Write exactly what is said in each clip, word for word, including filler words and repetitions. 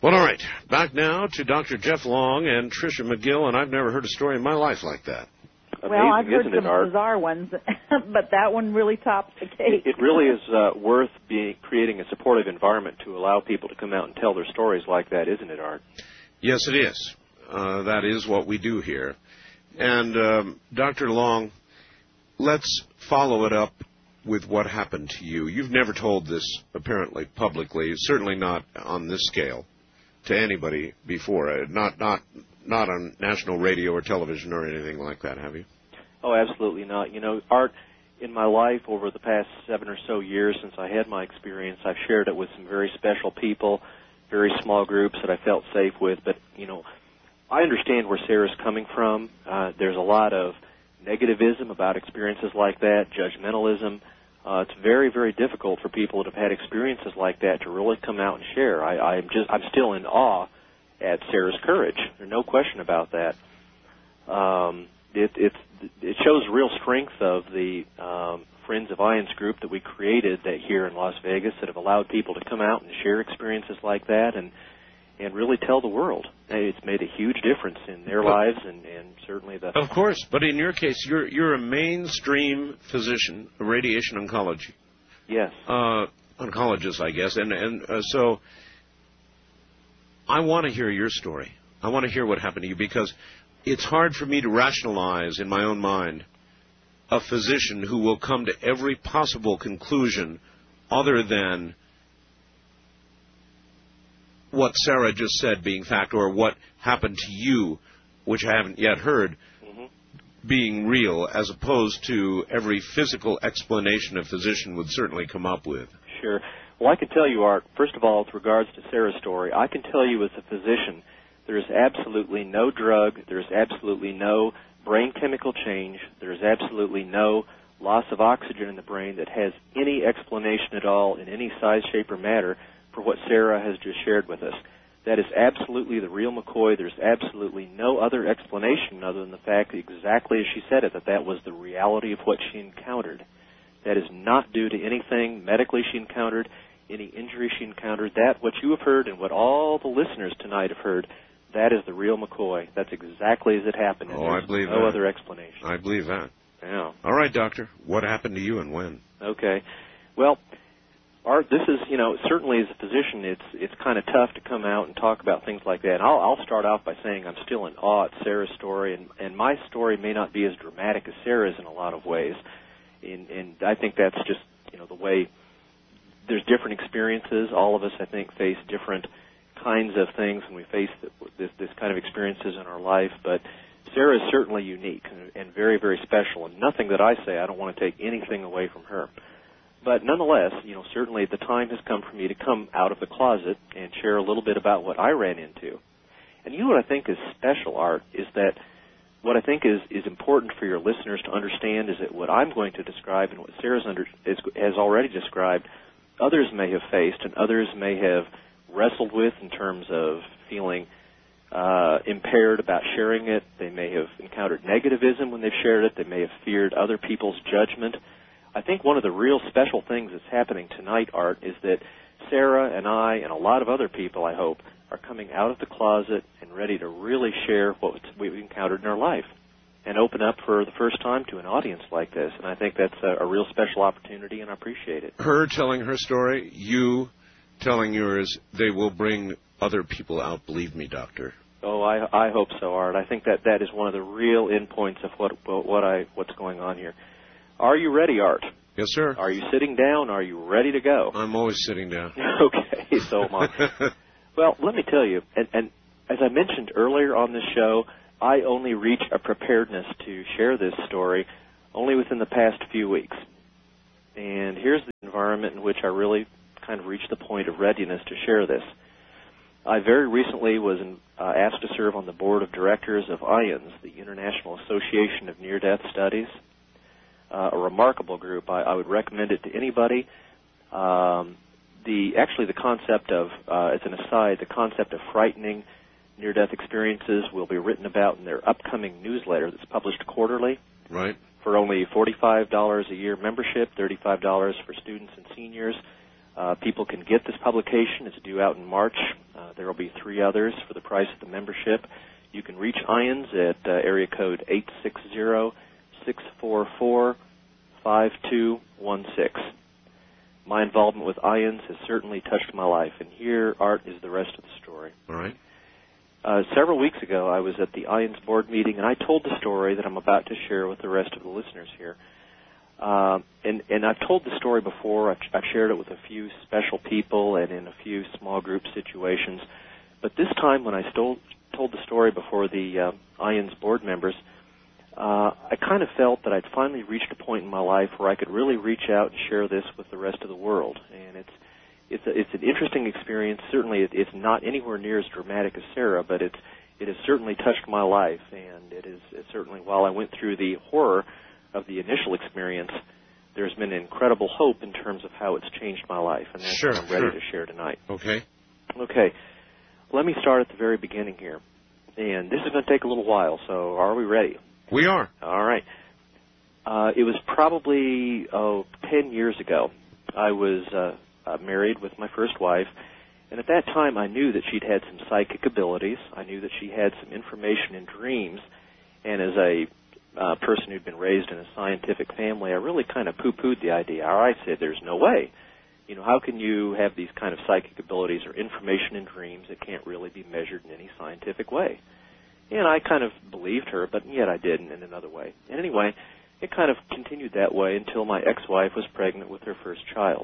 Well, all right. Back now to Doctor Jeff Long and Tricia McGill, and I've never heard a story in my life like that. Amazing, well, I've heard isn't it, some Art? bizarre ones, but that one really tops the cake. It, it really is uh, worth being, creating a supportive environment to allow people to come out and tell their stories like that, isn't it, Art? Yes, it is. Uh, that is what we do here. And, um, Doctor Long, let's follow it up with what happened to you. You've never told this, apparently, publicly, certainly not on this scale, to anybody before. Uh, not, not, not on national radio or television or anything like that, have you? Oh, absolutely not. You know, Art, in my life over the past seven or so years since I had my experience, I've shared it with some very special people, very small groups that I felt safe with. But, you know, I understand where Sarah's coming from. Uh, there's a lot of negativism about experiences like that, judgmentalism. Uh, it's very, very difficult for people that have had experiences like that to really come out and share. I, I'm just, I'm still in awe at Sarah's courage. There's no question about that. Um, it, it's, it shows real strength of the um, Friends of Ions group that we created that here in Las Vegas that have allowed people to come out and share experiences like that and and really tell the world. It's made a huge difference in their well, lives and, and certainly the... Of course, but in your case, you're you're a mainstream physician, a radiation oncology. Yes. Uh, oncologist, I guess, and, and uh, so I want to hear your story. I want to hear what happened to you because it's hard for me to rationalize in my own mind a physician who will come to every possible conclusion other than what Sarah just said being fact or what happened to you, which I haven't yet heard, mm-hmm. being real, as opposed to every physical explanation a physician would certainly come up with. Sure. Well, I can tell you, Art, first of all, with regards to Sarah's story, I can tell you as a physician, there is absolutely no drug, there is absolutely no brain chemical change, there is absolutely no loss of oxygen in the brain that has any explanation at all in any size, shape, or matter for what Sarah has just shared with us. That is absolutely the real McCoy. There's absolutely no other explanation other than the fact that exactly as she said it, that that was the reality of what she encountered. That is not due to anything medically she encountered, any injury she encountered. That, what you have heard and what all the listeners tonight have heard, that is the real McCoy. That's exactly as it happened. And oh, I believe no that. other explanation. I believe that. Yeah. All right, doctor. What happened to you and when? Okay. Well, Art, this is, you know, certainly as a physician, it's it's kind of tough to come out and talk about things like that. And I'll, I'll start off by saying I'm still in awe at Sarah's story, and, and my story may not be as dramatic as Sarah's in a lot of ways. And, and I think that's just, you know, the way there's different experiences. All of us, I think, face different kinds of things when we face this, this kind of experiences in our life. But Sarah is certainly unique and, and very, very special. And nothing that I say, I don't want to take anything away from her. But nonetheless, you know, certainly the time has come for me to come out of the closet and share a little bit about what I ran into. And you know what I think is special, Art, is that what I think is, is important for your listeners to understand is that what I'm going to describe and what Sarah's under, is, has already described, others may have faced and others may have wrestled with in terms of feeling uh, impaired about sharing it. They may have encountered negativism when they've shared it. They may have feared other people's judgment. I think one of the real special things that's happening tonight, Art, is that Sarah and I and a lot of other people, I hope, are coming out of the closet and ready to really share what we've encountered in our life and open up for the first time to an audience like this. And I think that's a, a real special opportunity, and I appreciate it. Her telling her story, you telling yours, they will bring other people out, believe me, Doctor. Oh, I, I hope so, Art. I think that that is one of the real endpoints of what, what I, what's going on here. Are you ready, Art? Yes, sir. Are you sitting down? Are you ready to go? I'm always sitting down. Okay, so am I. Well, let me tell you, and, and as I mentioned earlier on this show, I only reached a preparedness to share this story only within the past few weeks. And here's the environment in which I really kind of reached the point of readiness to share this. I very recently was in, uh, asked to serve on the board of directors of IONS, the International Association of Near-Death Studies. Uh, a remarkable group. I, I would recommend it to anybody. Um, the actually the concept of, uh, as an aside, the concept of frightening near-death experiences will be written about in their upcoming newsletter that's published quarterly. Right. For only forty-five dollars a year membership, thirty-five dollars for students and seniors. Uh, people can get this publication. It's due out in March. Uh, there will be three others for the price of the membership. You can reach IONS at uh, area code eight six zero, six four four, five two one six. My involvement with IONS has certainly touched my life, and here, Art, is the rest of the story. All right. Uh, several weeks ago, I was at the IONS board meeting, and I told the story that I'm about to share with the rest of the listeners here. Uh, and, and I've told the story before. I've, I've shared it with a few special people and in a few small group situations. But this time, when I stole, told the story before the uh, IONS board members, uh, I kind of felt that I'd finally reached a point in my life where I could really reach out and share this with the rest of the world. And it's it's a, it's an interesting experience. Certainly, it, it's not anywhere near as dramatic as Sarah, but it's it has certainly touched my life. And it is it's certainly, while I went through the horror of the initial experience, there's been incredible hope in terms of how it's changed my life, and that's sure, what I'm ready sure. to share tonight. Okay. Okay. Let me start at the very beginning here. And this is going to take a little while, so are we ready? We are. All right. Uh, it was probably, oh, ten years ago. I was uh, uh, married with my first wife, and at that time I knew that she'd had some psychic abilities. I knew that she had some information in dreams, and as a uh, person who'd been raised in a scientific family, I really kind of poo-pooed the idea. I said, there's no way. You know, how can you have these kind of psychic abilities or information in dreams that can't really be measured in any scientific way? And I kind of believed her, but yet I didn't in another way. And anyway, it kind of continued that way until my ex-wife was pregnant with her first child.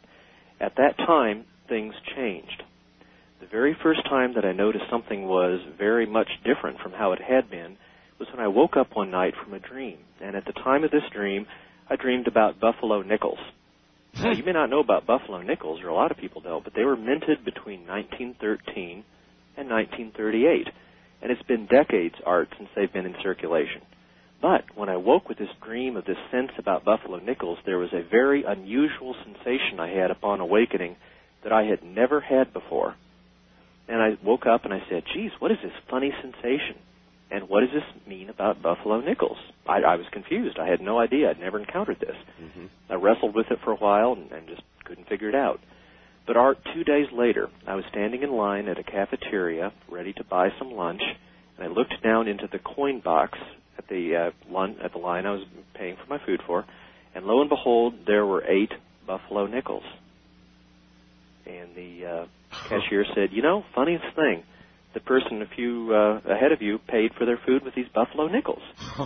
At that time, things changed. The very first time that I noticed something was very much different from how it had been was when I woke up one night from a dream. And at the time of this dream, I dreamed about buffalo nickels. Now, you may not know about buffalo nickels, or a lot of people don't, but they were minted between nineteen thirteen and nineteen thirty-eight. And it's been decades, Art, since they've been in circulation. But when I woke with this dream of this sense about buffalo nickels, there was a very unusual sensation I had upon awakening that I had never had before. And I woke up and I said, geez, what is this funny sensation? And what does this mean about buffalo nickels? I, I was confused. I had no idea. I'd never encountered this. Mm-hmm. I wrestled with it for a while and, and just couldn't figure it out. But, Art, two days later, I was standing in line at a cafeteria ready to buy some lunch, and I looked down into the coin box at the uh, lun- at the line I was paying for my food for, and lo and behold, there were eight buffalo nickels. And the uh, cashier said, you know, funniest thing, the person a few uh, ahead of you paid for their food with these buffalo nickels.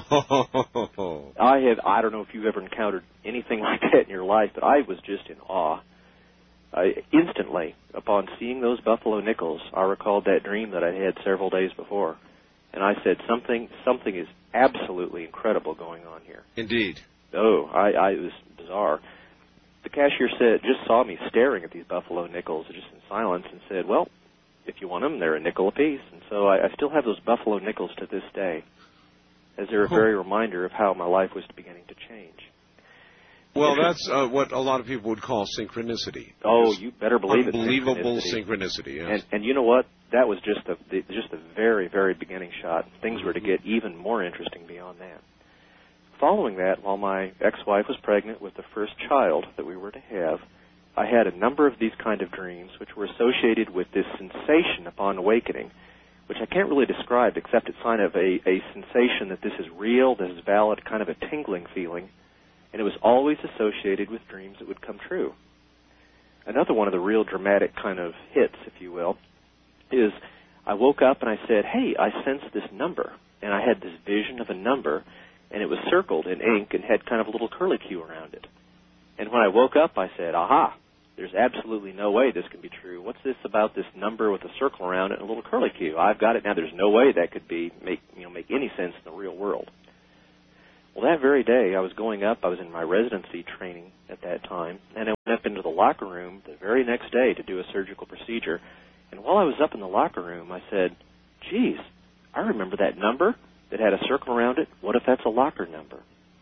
I have, I don't know if you've ever encountered anything like that in your life, but I was just in awe. I, instantly, upon seeing those buffalo nickels, I recalled that dream that I had several days before. And I said, something something is absolutely incredible going on here. Indeed. Oh, I, I it was bizarre. The cashier said, just saw me staring at these buffalo nickels just in silence and said, well, if you want them, they're a nickel apiece. And so I, I still have those buffalo nickels to this day, as they're a very reminder of how my life was beginning to change. Well, that's uh, what a lot of people would call synchronicity. Oh, you better believe it. Unbelievable synchronicity, yes. And, and you know what? That was just the, the just the very, very beginning shot. Things were to get even more interesting beyond that. Following that, while my ex-wife was pregnant with the first child that we were to have, I had a number of these kind of dreams which were associated with this sensation upon awakening, which I can't really describe except it's kind of a, a sensation that this is real, this is valid, kind of a tingling feeling. And it was always associated with dreams that would come true. Another one of the real dramatic kind of hits, if you will, is I woke up and I said, hey, I sense this number. And I had this vision of a number, and it was circled in ink and had kind of a little curlicue around it. And when I woke up, I said, aha, there's absolutely no way this can be true. What's this about this number with a circle around it and a little curlicue? I've got it now. There's no way that could be make you know make any sense in the real world. Well, that very day, I was going up. I was in my residency training at that time, and I went up into the locker room the very next day to do a surgical procedure. And while I was up in the locker room, I said, geez, I remember that number that had a circle around it. What if that's a locker number?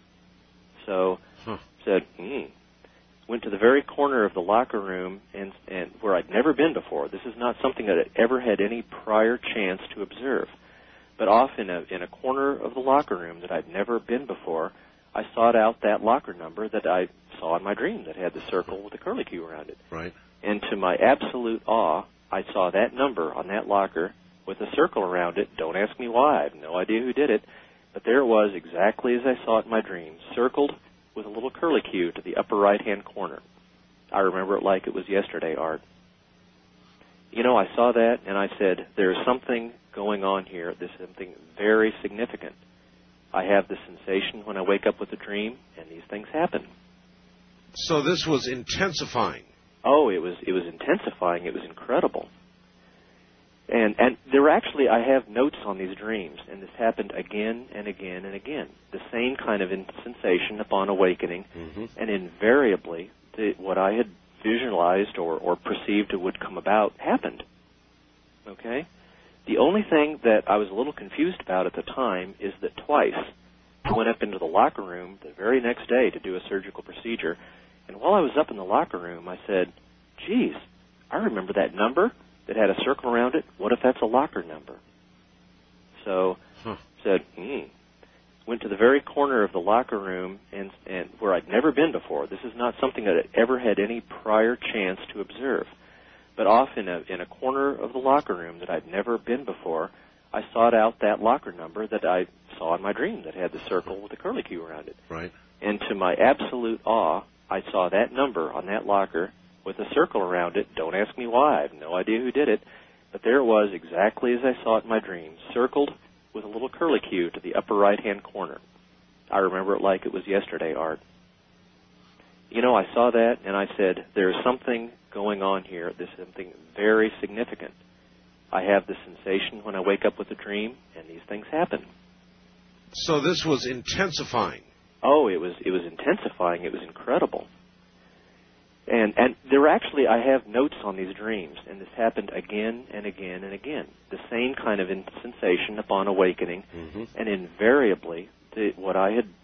So I huh. said, hmm. Went to the very corner of the locker room and, and where I'd never been before. This is not something that I'd ever had any prior chance to observe. But off in a, in a corner of the locker room that I'd never been before, I sought out that locker number that I saw in my dream that had the circle with the curlicue around it. Right. And to my absolute awe, I saw that number on that locker with a circle around it. Don't ask me why. I have no idea who did it. But there it was, exactly as I saw it in my dream, circled with a little curlicue to the upper right-hand corner. I remember it like it was yesterday, Art. You know, I saw that, and I said, there's something going on here. There's something very significant. I have the sensation when I wake up with a dream, and these things happen. So this was intensifying. Oh, it was it was intensifying. It was incredible. And and there actually, I have notes on these dreams, and this happened again and again and again. The same kind of in- sensation upon awakening, mm-hmm. and invariably, the, what I had visualized or, or perceived would come about happened. Okay? The only thing that I was a little confused about at the time is that twice I went up into the locker room the very next day to do a surgical procedure, and while I was up in the locker room, I said, geez, I remember that number that had a circle around it. What if that's a locker number? So huh. said, hmm. Went to the very corner of the locker room and, and where I'd never been before. This is not something that I ever had any prior chance to observe. But off in a, in a corner of the locker room that I'd never been before, I sought out that locker number that I saw in my dream that had the circle with the curlicue around it. Right. And to my absolute awe, I saw that number on that locker with a circle around it. Don't ask me why. I have no idea who did it. But there it was, exactly as I saw it in my dream, circled with a little curlicue to the upper right-hand corner. I remember it like it was yesterday, Art. You know, I saw that, and I said, there's something going on here. There's something very significant. I have the sensation when I wake up with a dream, and these things happen. So this was intensifying. Oh, it was it was intensifying. It was incredible. And and there actually, I have notes on these dreams, and this happened again and again and again. The same kind of in- sensation upon awakening, mm-hmm. and invariably, the, what I had